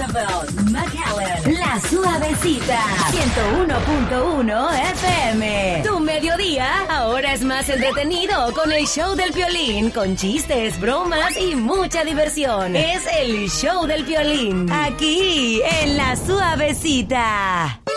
Campbell, McAllen, La Suavecita, 101.1 FM. Tu mediodía ahora es más entretenido con el show del Piolín, con chistes, bromas y mucha diversión. Es el show del Piolín, aquí en La Suavecita.